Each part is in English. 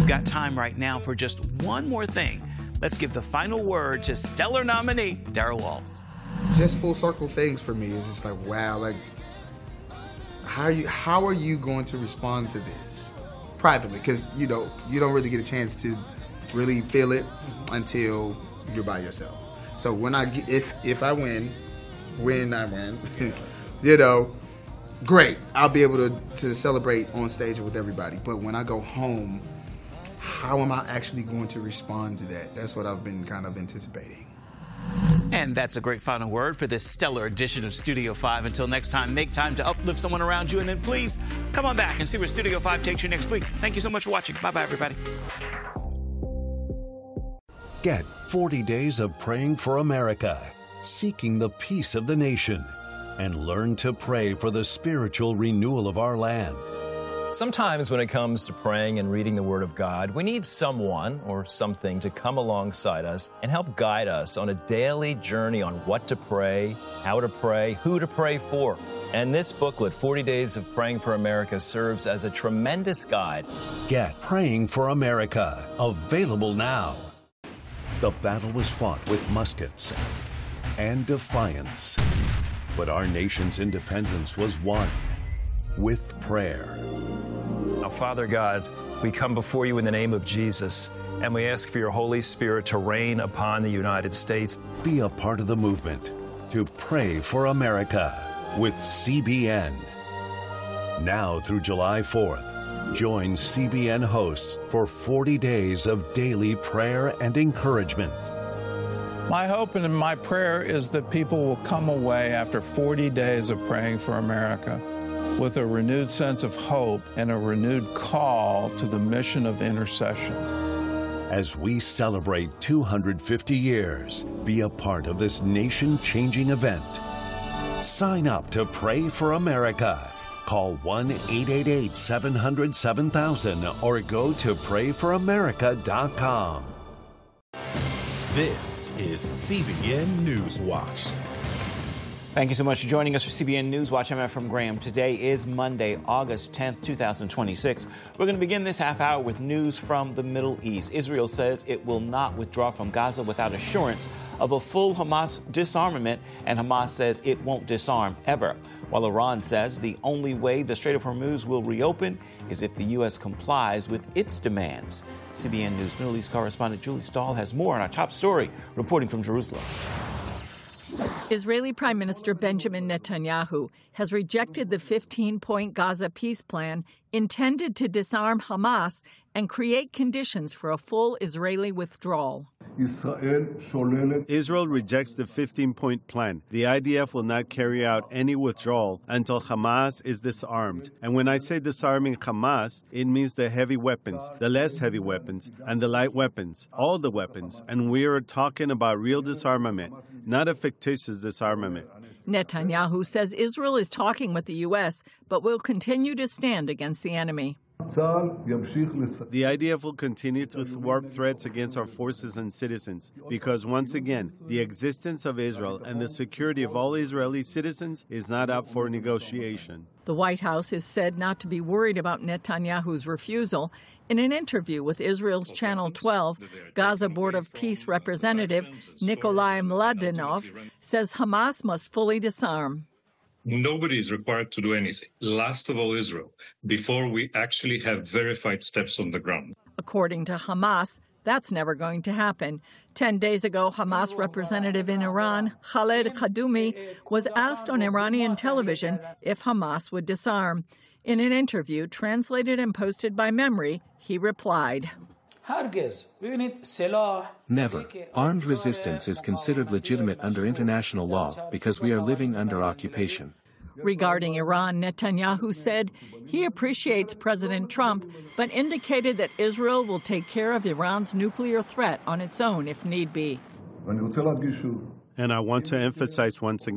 We've got time right now for just one more thing. Let's give the final word to stellar nominee Darrell Walls. Just full circle things for me. It's just like, wow, like, how are you going to respond to this privately? Because, you don't really get a chance to really feel it until you're by yourself. So if I win, great. I'll be able to celebrate on stage with everybody. But when I go home, how am I actually going to respond to that? That's what I've been kind of anticipating. And that's a great final word for this stellar edition of Studio 5. Until next time, make time to uplift someone around you, and then please come on back and see where Studio 5 takes you next week. Thank you so much for watching. Bye-bye, everybody. Get 40 Days of Praying for America, seeking the peace of the nation, and learn to pray for the spiritual renewal of our land. Sometimes when it comes to praying and reading the Word of God, we need someone or something to come alongside us and help guide us on a daily journey on what to pray, how to pray, who to pray for. And this booklet, 40 Days of Praying for America, serves as a tremendous guide. Get Praying for America, available now. The battle was fought with muskets and defiance, but our nation's independence was won with prayer. Now, Father God, we come before you in the name of Jesus, and we ask for your Holy Spirit to reign upon the United States. Be a part of the movement to pray for America with CBN. Now through July 4th, join CBN hosts for 40 days of daily prayer and encouragement. My hope and my prayer is that people will come away after 40 days of praying for America with a renewed sense of hope and a renewed call to the mission of intercession. As we celebrate 250 years, be a part of this nation-changing event. Sign up to Pray for America. Call 1-888-700-7000 or go to prayforamerica.com. This is CBN News Watch. Thank you so much for joining us for CBN News Watch. I'm Efrem Graham. Today is Monday, August 10th, 2026. We're going to begin this half hour with news from the Middle East. Israel says it will not withdraw from Gaza without assurance of a full Hamas disarmament, and Hamas says it won't disarm ever. While Iran says the only way the Strait of Hormuz will reopen is if the U.S. complies with its demands. CBN News Middle East correspondent Julie Stahl has more on our top story, reporting from Jerusalem. Israeli Prime Minister Benjamin Netanyahu has rejected the 15-point Gaza peace plan intended to disarm Hamas and create conditions for a full Israeli withdrawal. Israel rejects the 15-point plan. The IDF will not carry out any withdrawal until Hamas is disarmed. And when I say disarming Hamas, it means the heavy weapons, the less heavy weapons, and the light weapons, all the weapons. And we are talking about real disarmament, not a fictitious disarmament. Netanyahu says Israel is talking with the U.S., but will continue to stand against the enemy. The IDF will continue to thwart threats against our forces and citizens because, once again, the existence of Israel and the security of all Israeli citizens is not up for negotiation. The White House is said not to be worried about Netanyahu's refusal. In an interview with Israel's Channel 12, Gaza Board of Peace Representative Nikolai Mladenov says Hamas must fully disarm. Nobody is required to do anything, last of all Israel, before we actually have verified steps on the ground. According to Hamas, that's never going to happen. 10 days ago, Hamas representative in Iran, Khaled Kadumi, was asked on Iranian television if Hamas would disarm. In an interview translated and posted by Memory, he replied, Never. Armed resistance is considered legitimate under international law because we are living under occupation. Regarding Iran, Netanyahu said he appreciates President Trump, but indicated that Israel will take care of Iran's nuclear threat on its own if need be. And I want to emphasize once again,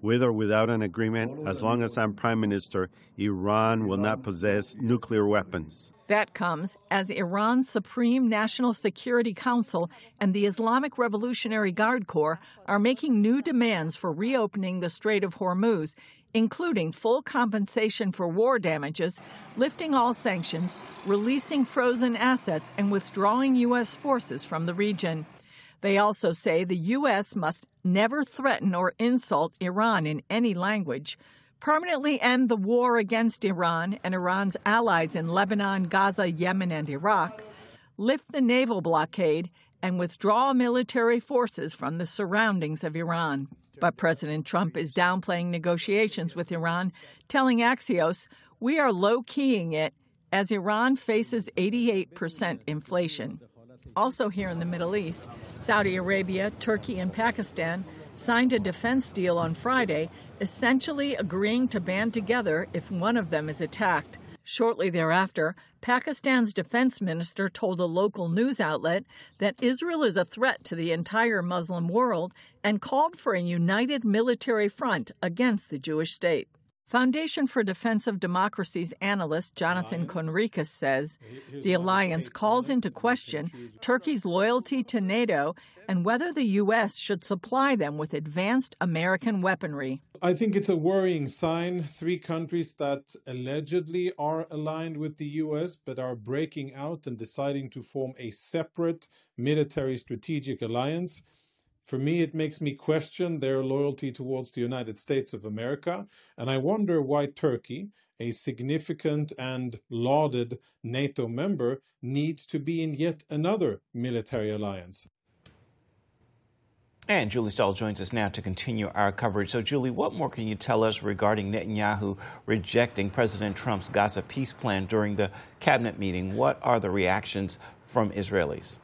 With or without an agreement, as long as I'm prime minister, Iran will not possess nuclear weapons. That comes as Iran's Supreme National Security Council and the Islamic Revolutionary Guard Corps are making new demands for reopening the Strait of Hormuz, including full compensation for war damages, lifting all sanctions, releasing frozen assets, and withdrawing U.S. forces from the region. They also say the U.S. must never threaten or insult Iran in any language, permanently end the war against Iran and Iran's allies in Lebanon, Gaza, Yemen, and Iraq, lift the naval blockade, and withdraw military forces from the surroundings of Iran. But President Trump is downplaying negotiations with Iran, telling Axios, "We are low-keying it as Iran faces 88% inflation." Also here in the Middle East, Saudi Arabia, Turkey, and Pakistan signed a defense deal on Friday, essentially agreeing to band together if one of them is attacked. Shortly thereafter, Pakistan's defense minister told a local news outlet that Israel is a threat to the entire Muslim world and called for a united military front against the Jewish state. Foundation for Defense of Democracy's analyst Jonathan Conricus says the alliance calls into question Turkey's loyalty to NATO and whether the U.S. should supply them with advanced American weaponry. I think it's a worrying sign. 3 countries that allegedly are aligned with the U.S. but are breaking out and deciding to form a separate military strategic alliance. For me, it makes me question their loyalty towards the United States of America, and I wonder why Turkey, a significant and lauded NATO member, needs to be in yet another military alliance. And Julie Stahl joins us now to continue our coverage. So, Julie, what more can you tell us regarding Netanyahu rejecting President Trump's Gaza peace plan during the cabinet meeting? What are the reactions from Israelis?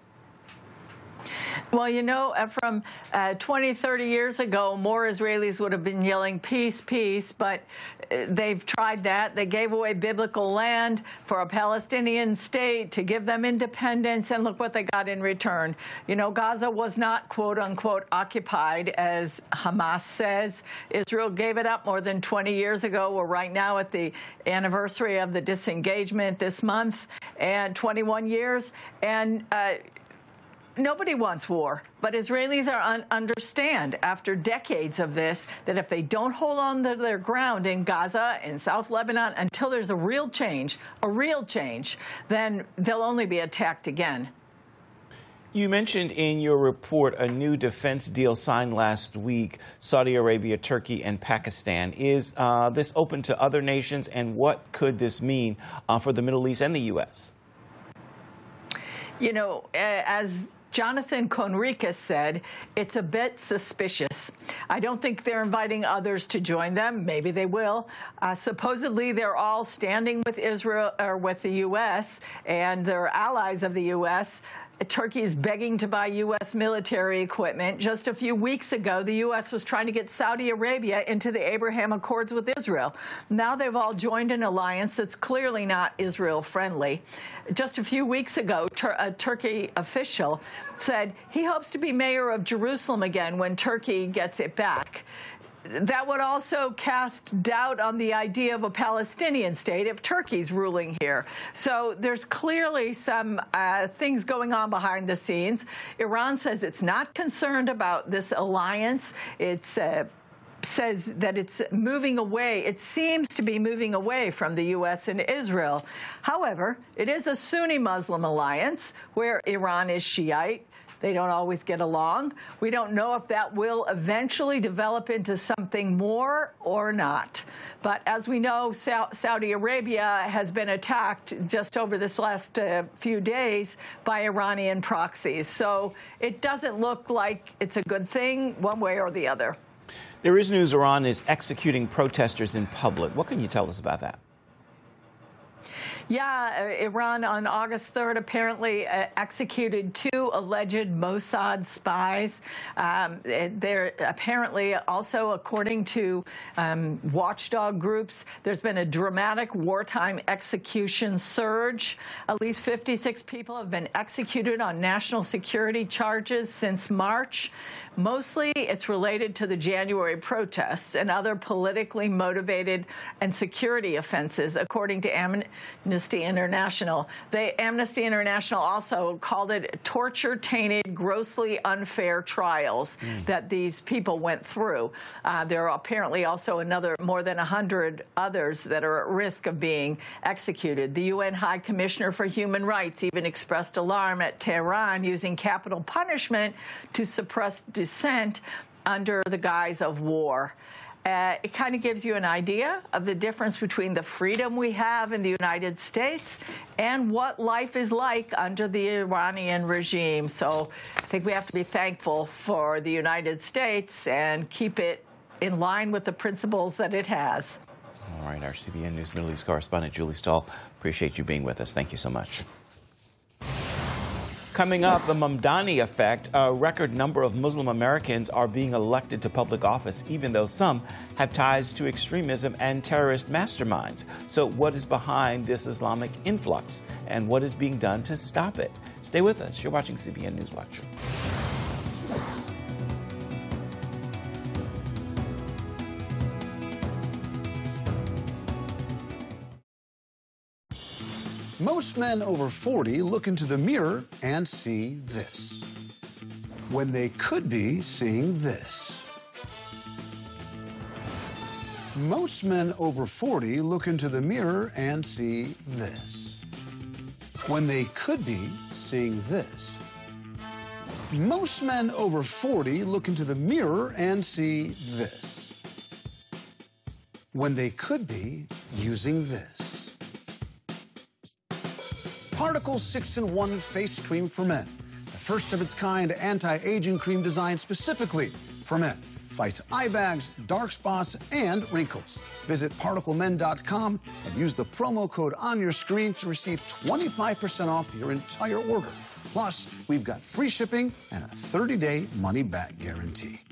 Well, you know, from 20, 30 years ago, more Israelis would have been yelling peace, peace, but they've tried that. They gave away biblical land for a Palestinian state to give them independence, and look what they got in return. You know, Gaza was not, quote unquote, occupied, as Hamas says. Israel gave it up more than 20 years ago. We're right now at the anniversary of the disengagement this month, and 21 years. And nobody wants war, but Israelis understand after decades of this that if they don't hold on to their ground in Gaza and South Lebanon until there's a real change, then they'll only be attacked again. You mentioned in your report a new defense deal signed last week, Saudi Arabia, Turkey, and Pakistan. Is this open to other nations, and what could this mean for the Middle East and the U.S.? You know, as Jonathan Conricus said, it's a bit suspicious. I don't think they're inviting others to join them. Maybe they will. Supposedly, they're all standing with Israel or with the U.S. and they're allies of the U.S. Turkey is begging to buy U.S. military equipment. Just a few weeks ago, the U.S. was trying to get Saudi Arabia into the Abraham Accords with Israel. Now they've all joined an alliance that's clearly not Israel-friendly. Just a few weeks ago, a Turkey official said he hopes to be mayor of Jerusalem again when Turkey gets it back. That would also cast doubt on the idea of a Palestinian state if Turkey's ruling here. So there's clearly some things going on behind the scenes. Iran says it's not concerned about this alliance. It's says that it's moving away. It seems to be moving away from the U.S. and Israel. However, it is a Sunni Muslim alliance where Iran is Shiite. They don't always get along. We don't know if that will eventually develop into something more or not. But as we know, Saudi Arabia has been attacked just over this last few days by Iranian proxies. So it doesn't look like it's a good thing one way or the other. There is news Iran is executing protesters in public. What can you tell us about that? Yeah, Iran on August 3rd apparently executed 2 alleged Mossad spies. They're apparently also, according to watchdog groups, there's been a dramatic wartime execution surge. At least 56 people have been executed on national security charges since March. Mostly it's related to the January protests and other politically motivated and security offenses, according to Amnesty International. Amnesty International also called it torture-tainted, grossly unfair trials that these people went through. There are apparently also more than 100 others that are at risk of being executed. The UN High Commissioner for Human Rights even expressed alarm at Tehran using capital punishment to suppress dissent under the guise of war. It kind of gives you an idea of the difference between the freedom we have in the United States and what life is like under the Iranian regime. So I think we have to be thankful for the United States and keep it in line with the principles that it has. All right, our CBN News Middle East correspondent, Julie Stahl, appreciate you being with us. Thank you so much. Coming up, the Mamdani effect. A record number of Muslim Americans are being elected to public office, even though some have ties to extremism and terrorist masterminds. So what is behind this Islamic influx, and what is being done to stop it? Stay with us. You're watching CBN News Watch. Most men over 40 look into the mirror and see this, when they could be seeing this. Most men over 40 look into the mirror and see this, when they could be seeing this. Most men over 40 look into the mirror and see this, when they could be using this. Particle 6-in-1 Face Cream for Men, the first of its kind anti-aging cream designed specifically for men. Fights eye bags, dark spots, and wrinkles. Visit ParticleMen.com and use the promo code on your screen to receive 25% off your entire order. Plus, we've got free shipping and a 30-day money-back guarantee.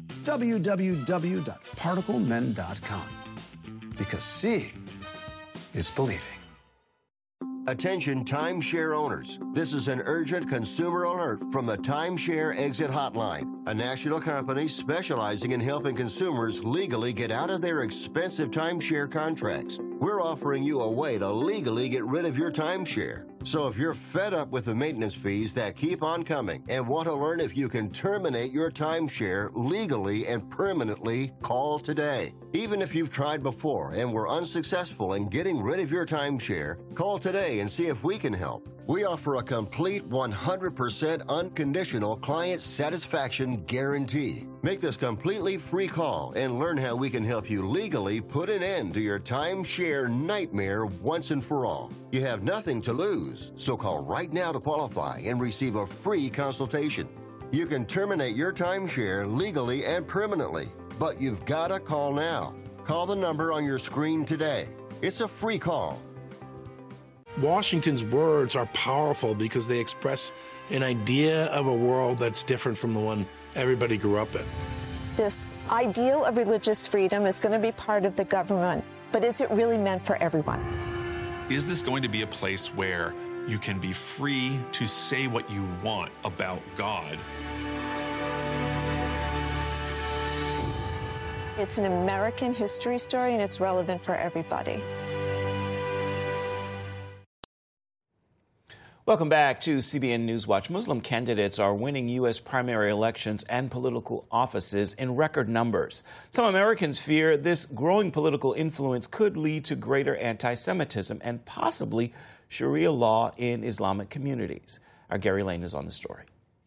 www.ParticleMen.com. Because seeing is believing. Attention timeshare owners. This is an urgent consumer alert from the Timeshare Exit Hotline, a national company specializing in helping consumers legally get out of their expensive timeshare contracts. We're offering you a way to legally get rid of your timeshare. So if you're fed up with the maintenance fees that keep on coming and want to learn if you can terminate your timeshare legally and permanently, call today. Even if you've tried before and were unsuccessful in getting rid of your timeshare, call today and see if we can help. We offer a complete 100% unconditional client satisfaction guarantee. Make this completely free call and learn how we can help you legally put an end to your timeshare nightmare once and for all. You have nothing to lose, so call right now to qualify and receive a free consultation. You can terminate your timeshare legally and permanently, but you've got to call now. Call the number on your screen today. It's a free call. Washington's words are powerful because they express an idea of a world that's different from the one everybody grew up in. This ideal of religious freedom is going to be part of the government, but is it really meant for everyone? Is this going to be a place where you can be free to say what you want about God? It's an American history story, and it's relevant for everybody. Welcome back to CBN News Watch. Muslim candidates are winning U.S. primary elections and political offices in record numbers. Some Americans fear this growing political influence could lead to greater anti-Semitism and possibly Sharia law in Islamic communities. Our Gary Lane is on the story.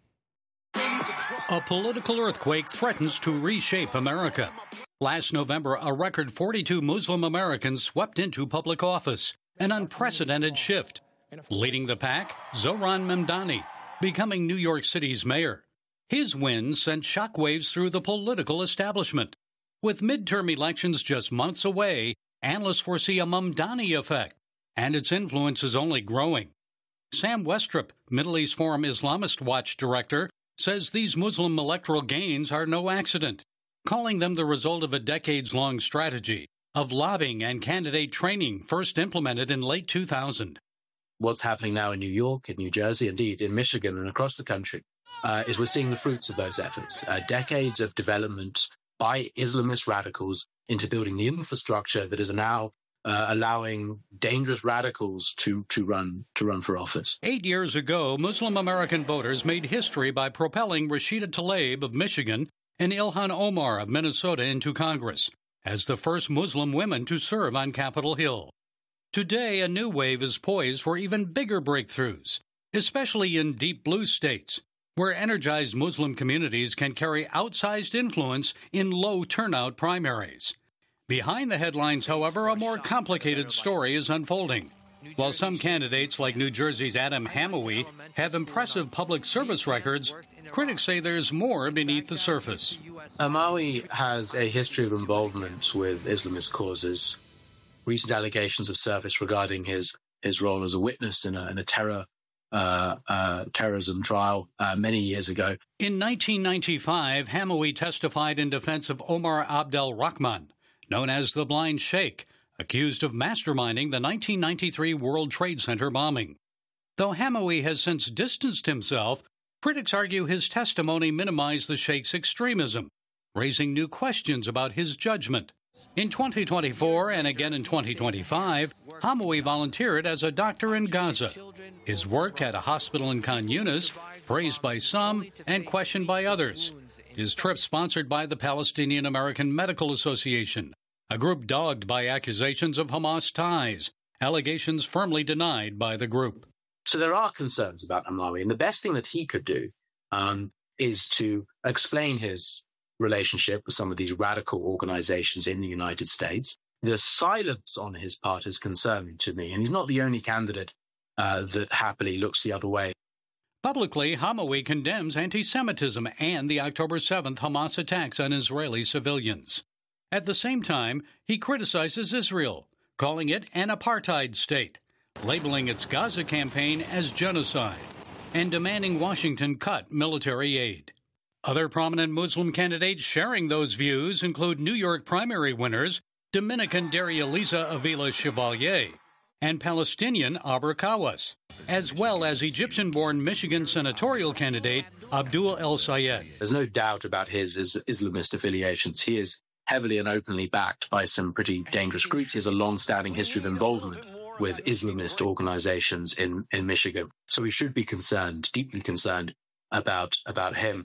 A political earthquake threatens to reshape America. Last November, a record 42 Muslim Americans swept into public office, an unprecedented shift. Leading the pack, Zohran Mamdani, becoming New York City's mayor. His win sent shockwaves through the political establishment. With midterm elections just months away, analysts foresee a Mamdani effect, and its influence is only growing. Sam Westrup, Middle East Forum Islamist Watch director, says these Muslim electoral gains are no accident, calling them the result of a decades-long strategy of lobbying and candidate training first implemented in late 2000. What's happening now in New York, in New Jersey, indeed in Michigan and across the country, is we're seeing the fruits of those efforts. Decades of development by Islamist radicals into building the infrastructure that is now allowing dangerous radicals to run for office. 8 years ago, Muslim American voters made history by propelling Rashida Tlaib of Michigan and Ilhan Omar of Minnesota into Congress as the first Muslim women to serve on Capitol Hill. Today, a new wave is poised for even bigger breakthroughs, especially in deep blue states, where energized Muslim communities can carry outsized influence in low turnout primaries. Behind the headlines, however, a more complicated story is unfolding. While some candidates, like New Jersey's Adam Hamawi, have impressive public service records, critics say there's more beneath the surface. Hamawi has a history of involvement with Islamist causes. Recent allegations of surface regarding his role as a witness in a terrorism trial many years ago. In 1995, Hamawi testified in defense of Omar Abdel Rahman, known as the Blind Sheikh, accused of masterminding the 1993 World Trade Center bombing. Though Hamawi has since distanced himself, critics argue his testimony minimized the Sheikh's extremism, raising new questions about his judgment. In 2024 and again in 2025, Hamawi volunteered as a doctor in Gaza. His work at a hospital in Khan Yunis, praised by some and questioned by others. His trip sponsored by the Palestinian American Medical Association, a group dogged by accusations of Hamas ties, allegations firmly denied by the group. So there are concerns about Hamawi, and the best thing that he could do is to explain his relationship with some of these radical organizations in the United States. The silence on his part is concerning to me, and he's not the only candidate that happily looks the other way. Publicly, Hamawi condemns anti-Semitism and the October 7th Hamas attacks on Israeli civilians. At the same time, he criticizes Israel, calling it an apartheid state, labeling its Gaza campaign as genocide, and demanding Washington cut military aid. Other prominent Muslim candidates sharing those views include New York primary winners Dominican Darialisa Avila Chevalier and Palestinian Abra Kawas, as well as Egyptian-born Michigan senatorial candidate Abdul El Sayed. There's no doubt about his Islamist affiliations. He is heavily and openly backed by some pretty dangerous groups. He has a long-standing history of involvement with Islamist organizations in Michigan. So we should be concerned, deeply concerned about him.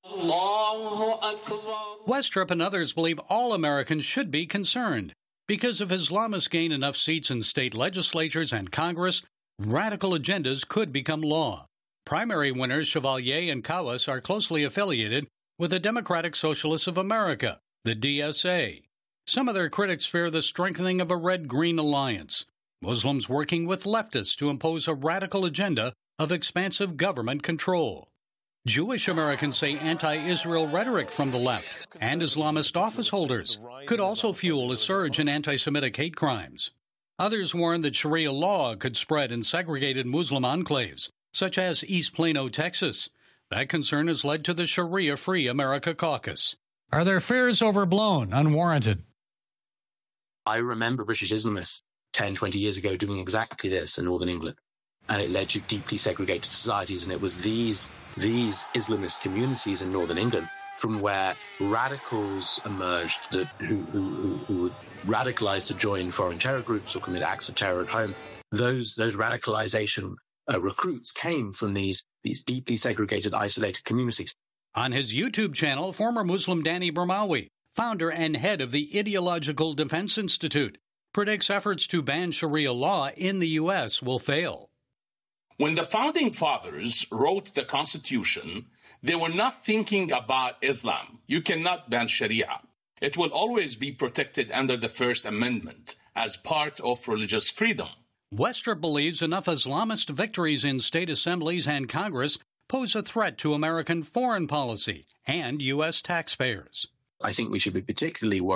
Westrup and others believe all Americans should be concerned. Because if Islamists gain enough seats in state legislatures and Congress, radical agendas could become law. Primary winners Chevalier and Kawas are closely affiliated with the Democratic Socialists of America, the DSA. Some of their critics fear the strengthening of a red-green alliance, Muslims working with leftists to impose a radical agenda of expansive government control. Jewish Americans say anti-Israel rhetoric from the left and Islamist office holders could also fuel a surge in anti-Semitic hate crimes. Others warn that Sharia law could spread in segregated Muslim enclaves, such as East Plano, Texas. That concern has led to the Sharia Free America Caucus. Are their fears overblown, unwarranted? I remember British Islamists 10, 20 years ago doing exactly this in Northern England, and it led to deeply segregated societies, and it was these Islamist communities in Northern England from where radicals emerged who would radicalize to join foreign terror groups or commit acts of terror at home. Those radicalization recruits came from these deeply segregated, isolated communities. On his YouTube channel, former Muslim Danny Bermawi, founder and head of the Ideological Defense Institute, predicts efforts to ban Sharia law in the U.S. will fail. When the Founding Fathers wrote the Constitution, they were not thinking about Islam. You cannot ban Sharia. It will always be protected under the First Amendment as part of religious freedom. Westrup believes enough Islamist victories in state assemblies and Congress pose a threat to American foreign policy and U.S. taxpayers. I think we should be particularly worried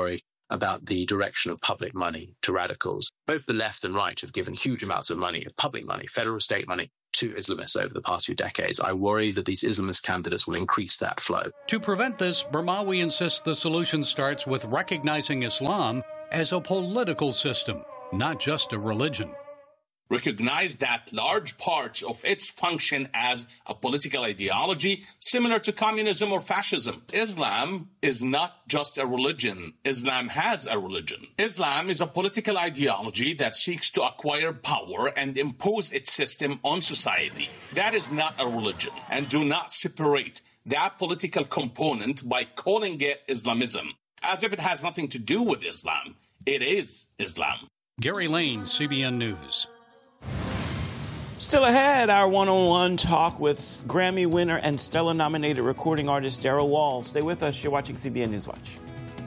about the direction of public money to radicals. Both the left and right have given huge amounts of money, public money, federal state money, to Islamists over the past few decades. I worry that these Islamist candidates will increase that flow. To prevent this, Bermawi insists the solution starts with recognizing Islam as a political system, not just a religion. Recognize that large parts of its function as a political ideology, similar to communism or fascism. Islam is not just a religion. Islam has a religion. Islam is a political ideology that seeks to acquire power and impose its system on society. That is not a religion, and do not separate that political component by calling it Islamism, as if it has nothing to do with Islam. It is Islam. Gary Lane, CBN News. Still ahead, our one-on-one talk with Grammy winner and Stellar-nominated recording artist Daryl Wall. Stay with us. You're watching CBN News Watch.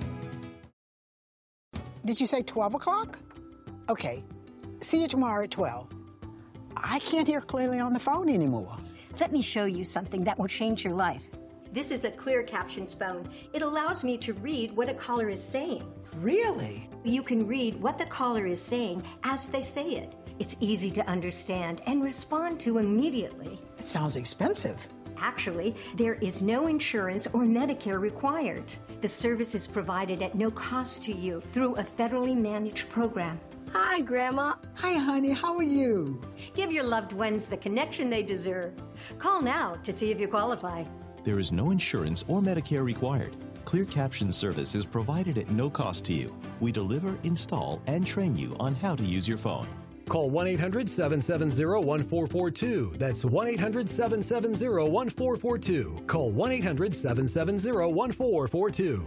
Did you say 12 o'clock? Okay. See you tomorrow at 12. I can't hear clearly on the phone anymore. Let me show you something that will change your life. This is a clear captions phone. It allows me to read what a caller is saying. Really? You can read what the caller is saying as they say it. It's easy to understand and respond to immediately. It sounds expensive. Actually, there is no insurance or Medicare required. The service is provided at no cost to you through a federally managed program. Hi, Grandma. Hi, honey. How are you? Give your loved ones the connection they deserve. Call now to see if you qualify. There is no insurance or Medicare required. Clear Caption service is provided at no cost to you. We deliver, install, and train you on how to use your phone. Call 1-800-770-1442. That's 1-800-770-1442. Call 1-800-770-1442.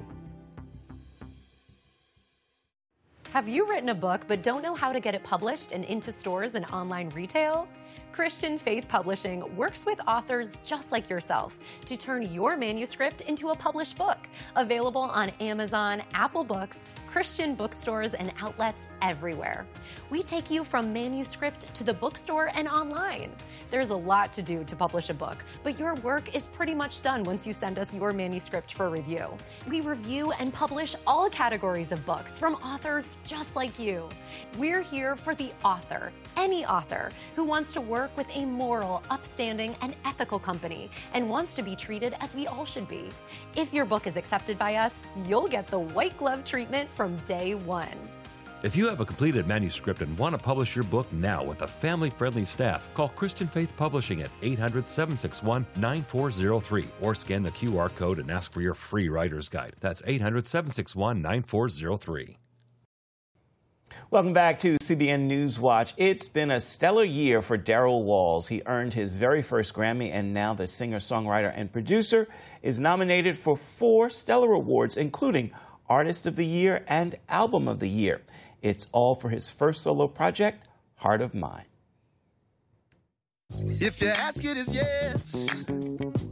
Have you written a book but don't know how to get it published and into stores and online retail? Christian Faith Publishing works with authors just like yourself to turn your manuscript into a published book. Available on Amazon, Apple Books, Christian bookstores, and outlets everywhere. We take you from manuscript to the bookstore and online. There's a lot to do to publish a book, but your work is pretty much done once you send us your manuscript for review. We review and publish all categories of books from authors just like you. We're here for the author, any author who wants to work with a moral, upstanding, and ethical company and wants to be treated as we all should be. If your book is accepted by us, you'll get the white glove treatment from day one. If you have a completed manuscript and want to publish your book now with a family-friendly staff, call Christian Faith Publishing at 800-761-9403 or scan the QR code and ask for your free writer's guide. That's 800-761-9403. Welcome back to CBN News Watch. It's been a stellar year for Daryl Walls. He earned his very first Grammy, and now the singer-songwriter and producer is nominated for 4 Stellar Awards, including Artist of the Year and Album of the Year. It's all for his first solo project, Heart of Mine. If you ask it is yes,